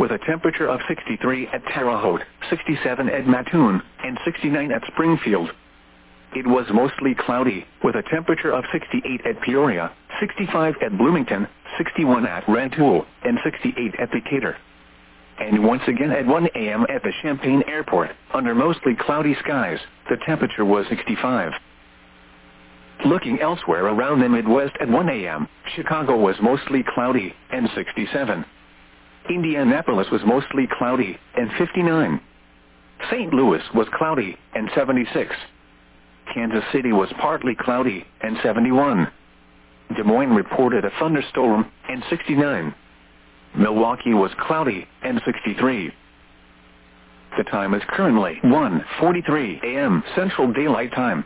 with a temperature of 63 at Terre Haute, 67 at Mattoon, and 69 at Springfield. It was mostly cloudy, with a temperature of 68 at Peoria, 65 at Bloomington, 61 at Rantoul, and 68 at Decatur. And once again at 1 a.m. at the Champaign Airport, under mostly cloudy skies, the temperature was 65. Looking elsewhere around the Midwest at 1 a.m., Chicago was mostly cloudy, and 67. Indianapolis was mostly cloudy, and 59. St. Louis was cloudy, and 76. Kansas City was partly cloudy, and 71. Des Moines reported a thunderstorm, and 69. Milwaukee was cloudy, and 63. The time is currently 1:43 a.m. Central Daylight Time.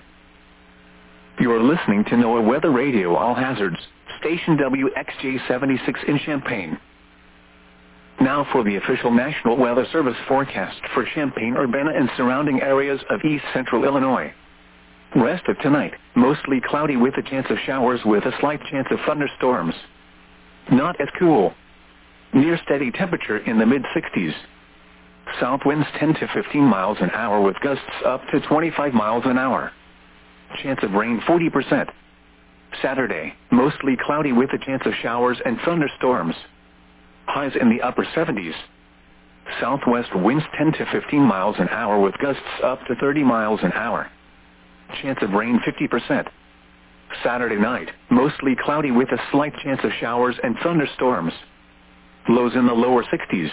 You are listening to NOAA Weather Radio All Hazards, station WXJ-76 in Champaign. Now for the official National Weather Service forecast for Champaign-Urbana and surrounding areas of east central Illinois. Rest of tonight, mostly cloudy with a chance of showers with a slight chance of thunderstorms. Not as cool. Near steady temperature in the mid-60s. South winds 10 to 15 miles an hour with gusts up to 25 miles an hour. Chance of rain 40%. Saturday, mostly cloudy with a chance of showers and thunderstorms. Highs in the upper 70s. Southwest winds 10 to 15 miles an hour with gusts up to 30 miles an hour. Chance of rain 50%. Saturday night, mostly cloudy with a slight chance of showers and thunderstorms. Lows in the lower 60s.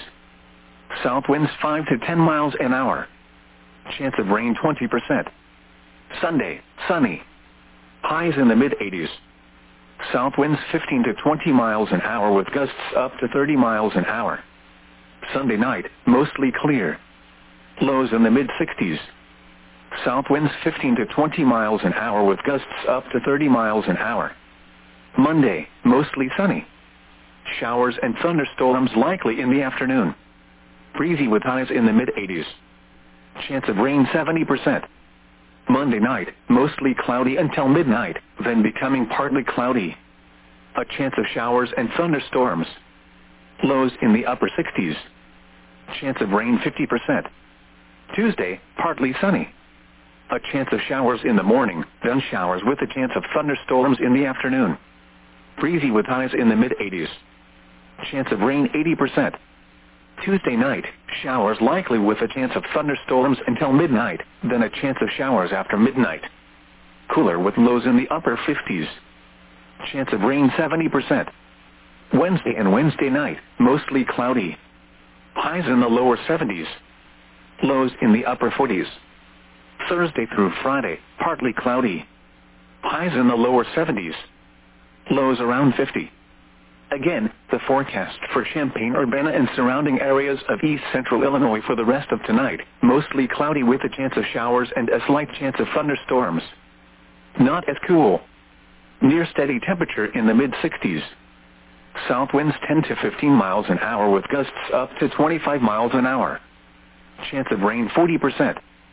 South winds 5 to 10 miles an hour. Chance of rain 20%. Sunday, sunny. Highs in the mid-80s. South winds 15 to 20 miles an hour with gusts up to 30 miles an hour. Sunday night, mostly clear. Lows in the mid-60s. South winds 15 to 20 miles an hour with gusts up to 30 miles an hour. Monday, mostly sunny. Showers and thunderstorms likely in the afternoon. Breezy with highs in the mid-80s. Chance of rain 70%. Monday night, mostly cloudy until midnight, then becoming partly cloudy. A chance of showers and thunderstorms. Lows in the upper 60s. Chance of rain 50%. Tuesday, partly sunny. A chance of showers in the morning, then showers with a chance of thunderstorms in the afternoon. Breezy with highs in the mid-80s. Chance of rain 80%. Tuesday night, showers likely with a chance of thunderstorms until midnight, then a chance of showers after midnight. Cooler with lows in the upper 50s. Chance of rain 70%. Wednesday and Wednesday night, mostly cloudy. Highs in the lower 70s. Lows in the upper 40s. Thursday through Friday, partly cloudy. Highs in the lower 70s. Lows around 50. Again, the forecast for Champaign-Urbana and surrounding areas of east central Illinois for the rest of tonight, mostly cloudy with a chance of showers and a slight chance of thunderstorms. Not as cool. Near steady temperature in the mid-60s. South winds 10 to 15 miles an hour with gusts up to 25 miles an hour. Chance of rain 40%.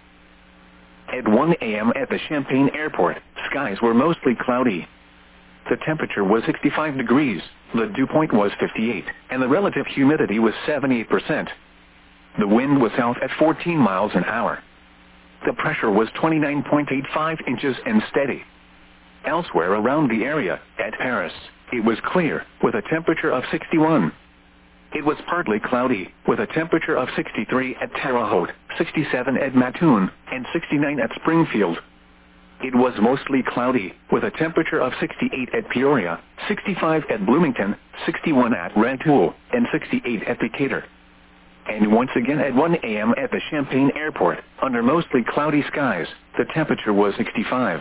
At 1 a.m. at the Champaign Airport, skies were mostly cloudy. The temperature was 65 degrees, the dew point was 58, and the relative humidity was 78%. The wind was south at 14 miles an hour. The pressure was 29.85 inches and steady. Elsewhere around the area, at Paris, it was clear, with a temperature of 61. It was partly cloudy, with a temperature of 63 at Terre Haute, 67 at Mattoon, and 69 at Springfield. It was mostly cloudy, with a temperature of 68 at Peoria, 65 at Bloomington, 61 at Rantoul, and 68 at Decatur. And once again at 1 a.m. at the Champaign Airport, under mostly cloudy skies, the temperature was 65.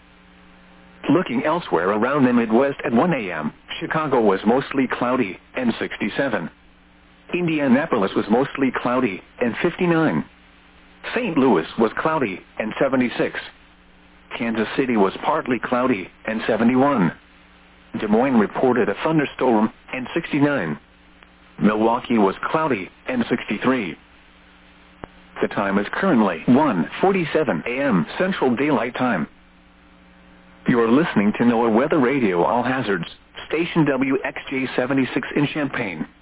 Looking elsewhere around the Midwest at 1 a.m., Chicago was mostly cloudy, and 67. Indianapolis was mostly cloudy, and 59. St. Louis was cloudy, and 76. Kansas City was partly cloudy, and 71. Des Moines reported a thunderstorm, and 69. Milwaukee was cloudy, and 63. The time is currently 1:47 a.m. Central Daylight Time. You are listening to NOAA Weather Radio All Hazards, station WXJ-76 in Champaign.